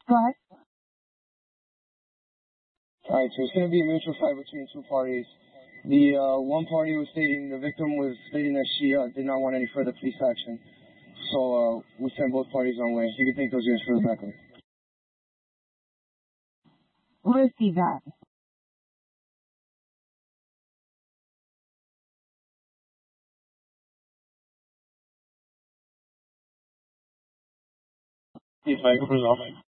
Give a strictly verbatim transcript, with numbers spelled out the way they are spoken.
Go ahead. Alright, so it's going to be a mutual fight between two parties. The uh, one party was stating, the victim was stating that she uh, did not want any further police action. So uh, we sent both parties on way. You can take those units for the backup. Receive that. Yes, I can resolve it.